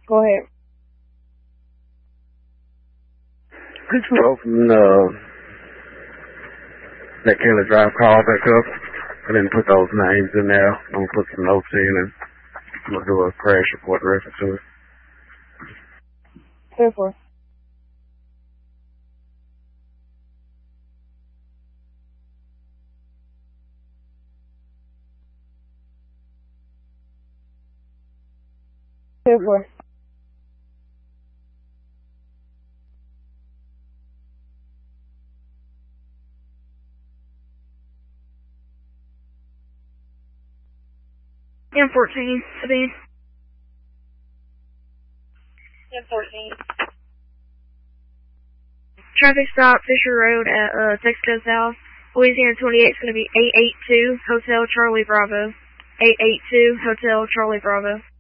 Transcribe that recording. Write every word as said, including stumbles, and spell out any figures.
Go ahead. Could you open uh, that Kelly Drive call back up? I didn't put those names in there. I'm going to put some notes in and I'm going to do a crash report reference to it. Ten four. Ten four. M fourteen, Sabine. ten fourteen. Traffic stop, Fisher Road at uh, Texaco South. Louisiana twenty-eight is going to be eight eight two Hotel Charlie Bravo. eight eight two Hotel Charlie Bravo.